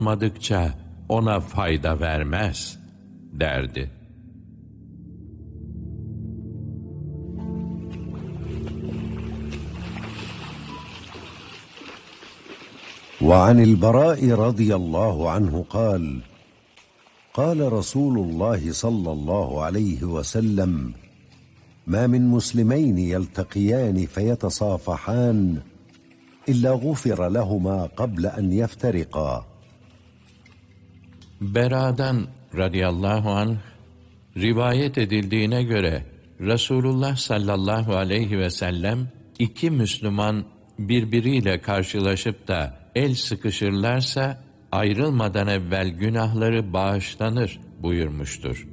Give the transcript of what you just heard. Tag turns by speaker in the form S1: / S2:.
S1: Madıkça ona fayda vermez derdi.
S2: وعن البراء رضي الله عنه قال قال رسول الله صلى الله عليه وسلم ما من مسلمين يلتقيان فيتصافحان إلا غفر لهما قبل أن يفترقا.
S1: Bera'dan radıyallahu anh rivayet edildiğine göre Resulullah sallallahu aleyhi ve sellem iki Müslüman birbiriyle karşılaşıp da el sıkışırlarsa ayrılmadan evvel günahları bağışlanır buyurmuştur.